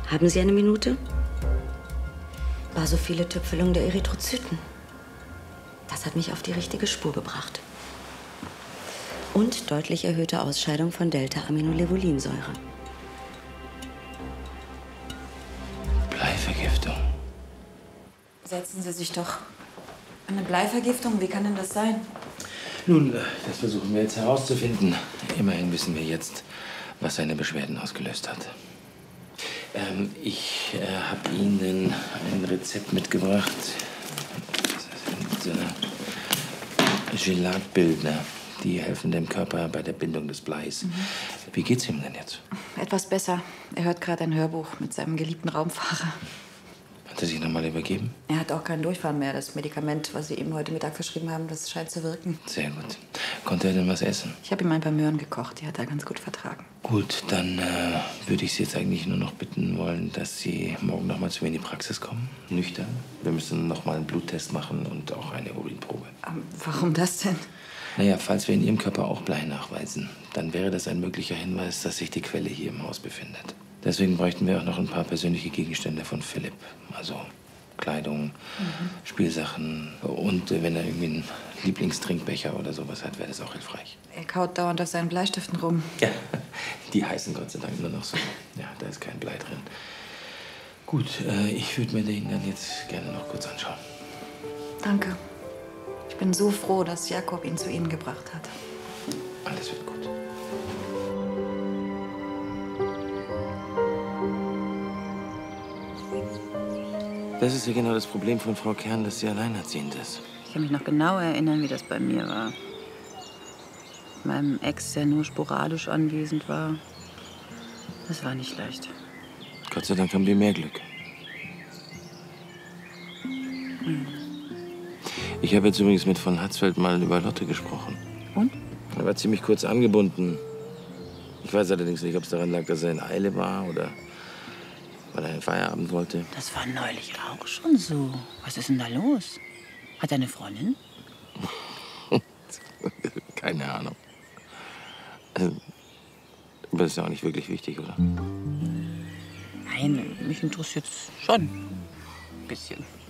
Haben Sie eine Minute? Basophile-Tüpfelung der Erythrozyten. Das hat mich auf die richtige Spur gebracht. Und deutlich erhöhte Ausscheidung von Delta-Aminolevulinsäure. Bleivergiftung. Setzen Sie sich doch. Eine Bleivergiftung, wie kann denn das sein? Nun, das versuchen wir jetzt herauszufinden. Immerhin wissen wir jetzt, was seine Beschwerden ausgelöst hat. Ich habe Ihnen ein Rezept mitgebracht. Das sind Gelatbildner. Die helfen dem Körper bei der Bindung des Bleis. Wie geht's ihm denn jetzt? Etwas besser. Er hört gerade ein Hörbuch mit seinem geliebten Raumfahrer. Hat er sich noch mal übergeben? Er hat auch keinen Durchfall mehr. Das Medikament, was Sie ihm heute Mittag verschrieben haben, das scheint zu wirken. Sehr gut. Konnte er denn was essen? Ich habe ihm ein paar Möhren gekocht. Die hat er ganz gut vertragen. Gut, dann würde ich Sie jetzt eigentlich nur noch bitten wollen, dass Sie morgen noch mal zu mir in die Praxis kommen. Nüchtern. Wir müssen noch mal einen Bluttest machen und auch eine Urinprobe. Warum das denn? Naja, falls wir in Ihrem Körper auch Blei nachweisen, dann wäre das ein möglicher Hinweis, dass sich die Quelle hier im Haus befindet. Deswegen bräuchten wir auch noch ein paar persönliche Gegenstände von Philipp. Also Kleidung, Spielsachen und wenn er irgendwie einen Lieblingstrinkbecher oder sowas hat, wäre das auch hilfreich. Er kaut dauernd auf seinen Bleistiften rum. Ja, die heißen Gott sei Dank nur noch so. Ja, da ist kein Blei drin. Gut, ich würde mir den dann jetzt gerne noch kurz anschauen. Danke. Ich bin so froh, dass Jakob ihn zu Ihnen gebracht hat. Alles wird gut. Das ist ja genau das Problem von Frau Kern, dass sie alleinerziehend ist. Ich kann mich noch genau erinnern, wie das bei mir war. Mit meinem Ex, der nur sporadisch anwesend war. Das war nicht leicht. Gott sei Dank haben wir mehr Glück. Ich habe jetzt übrigens mit von Hatzfeld mal über Lotte gesprochen. Und? Er war ziemlich kurz angebunden. Ich weiß allerdings nicht, ob es daran lag, dass er in Eile war oder weil er in Feierabend wollte. Das war neulich auch schon so. Was ist denn da los? Hat er eine Freundin? Keine Ahnung. Also, aber das ist ja auch nicht wirklich wichtig, oder? Nein, mich interessiert es schon. Ein bisschen.